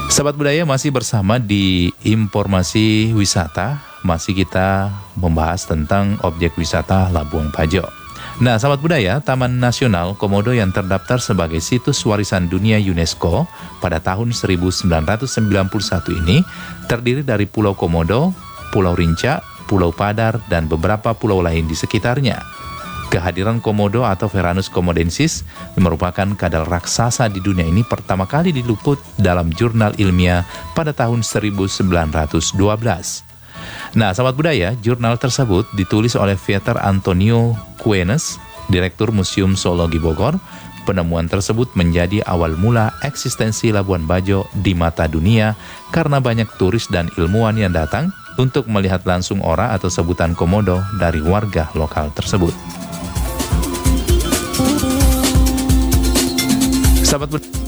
Sahabat budaya, masih bersama di informasi wisata, masih kita membahas tentang objek wisata Labuan Bajo. Nah, sahabat budaya, Taman Nasional Komodo yang terdaftar sebagai situs warisan dunia UNESCO pada tahun 1991 ini terdiri dari Pulau Komodo, Pulau Rinca, Pulau Padar, dan beberapa pulau lain di sekitarnya. Kehadiran komodo atau Varanus komodensis merupakan kadal raksasa di dunia ini pertama kali diliput dalam jurnal ilmiah pada tahun 1912. Nah, sahabat budaya, jurnal tersebut ditulis oleh Pieter Antonio Kuenes, Direktur Museum Zoologi Bogor. Penemuan tersebut menjadi awal mula eksistensi Labuan Bajo di mata dunia karena banyak turis dan ilmuwan yang datang untuk melihat langsung ora atau sebutan komodo dari warga lokal tersebut. Sahabat budaya,